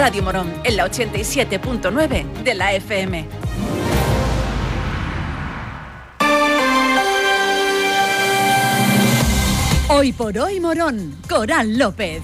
Radio Morón, en la 87.9 de la FM. Hoy por hoy Morón, Coral López.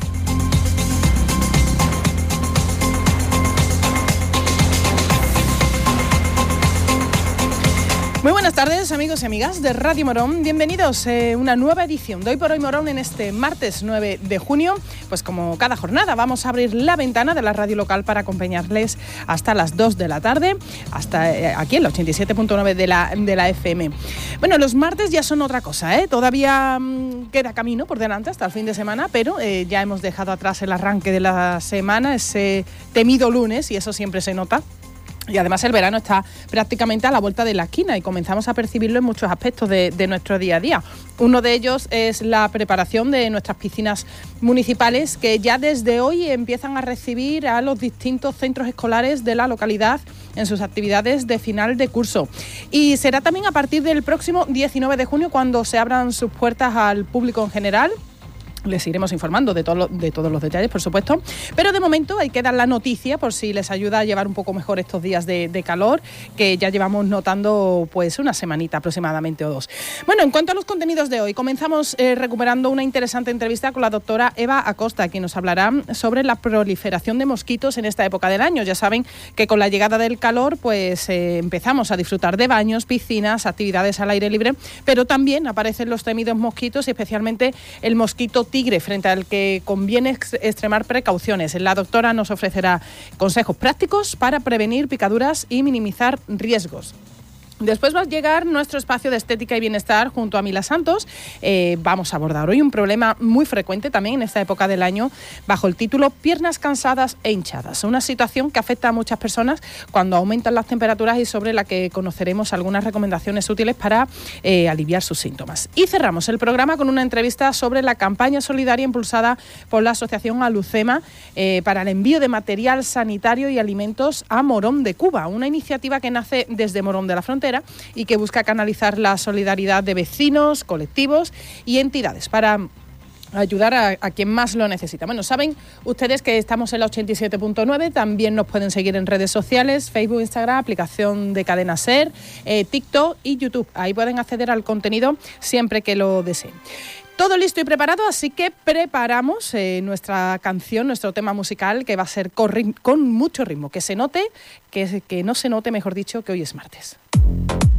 Muy buenas tardes, amigos y amigas de Radio Morón. Bienvenidos a una nueva edición de Hoy por Hoy Morón en este martes 9 de junio. Pues como cada jornada vamos a abrir la ventana de la radio local para acompañarles hasta las 2 de la tarde, hasta aquí en la 87.9 de la FM. Bueno, los martes ya son otra cosa, ¿eh? Todavía queda camino por delante hasta el fin de semana, pero ya hemos dejado atrás el arranque de la semana, ese temido lunes, y eso siempre se nota. Y además el verano está prácticamente a la vuelta de la esquina y comenzamos a percibirlo en muchos aspectos de nuestro día a día. Uno de ellos es la preparación de nuestras piscinas municipales, que ya desde hoy empiezan a recibir a los distintos centros escolares de la localidad en sus actividades de final de curso. Y será también a partir del próximo 19 de junio cuando se abran sus puertas al público en general. Les iremos informando de todos los detalles, por supuesto. Pero de momento hay que dar la noticia por si les ayuda a llevar un poco mejor estos días de calor, que ya llevamos notando pues una semanita aproximadamente o dos. Bueno, en cuanto a los contenidos de hoy, comenzamos recuperando una interesante entrevista con la doctora Eva Acosta, quien nos hablará sobre la proliferación de mosquitos en esta época del año. Ya saben que con la llegada del calor pues empezamos a disfrutar de baños, piscinas, actividades al aire libre, pero también aparecen los temidos mosquitos y especialmente el mosquito tigre, frente al que conviene extremar precauciones. La doctora nos ofrecerá consejos prácticos para prevenir picaduras y minimizar riesgos. Después va a llegar nuestro espacio de estética y bienestar junto a Mila Santos. Vamos a abordar hoy un problema muy frecuente también en esta época del año bajo el título piernas cansadas e hinchadas. Una situación que afecta a muchas personas cuando aumentan las temperaturas y sobre la que conoceremos algunas recomendaciones útiles para aliviar sus síntomas. Y cerramos el programa con una entrevista sobre la campaña solidaria impulsada por la Asociación Alucema para el envío de material sanitario y alimentos a Morón de Cuba. Una iniciativa que nace desde Morón de la Frontera y que busca canalizar la solidaridad de vecinos, colectivos y entidades para ayudar a quien más lo necesita. Bueno, saben ustedes que estamos en la 87.9, también nos pueden seguir en redes sociales, Facebook, Instagram, aplicación de Cadena Ser, TikTok y YouTube. Ahí pueden acceder al contenido siempre que lo deseen. Todo listo y preparado, así que preparamos nuestra canción, nuestro tema musical, que va a ser con mucho ritmo. Que se note, que no se note, mejor dicho, que hoy es martes.